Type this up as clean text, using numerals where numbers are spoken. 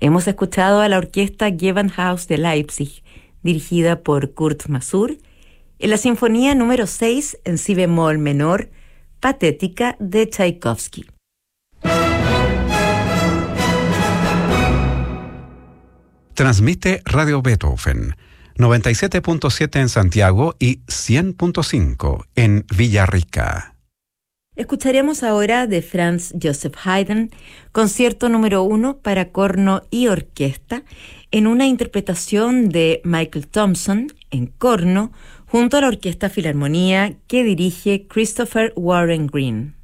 Hemos escuchado a la orquesta Gewandhaus de Leipzig, dirigida por Kurt Masur, en la Sinfonía número 6 en si bemol menor, Patética de Tchaikovsky. Transmite Radio Beethoven, 97.7 en Santiago y 100.5 en Villarrica. Escucharemos ahora de Franz Joseph Haydn, concierto número 1 para corno y orquesta, en una interpretación de Michael Thompson en corno, junto a la Orquesta Filarmonía que dirige Christopher Warren Green.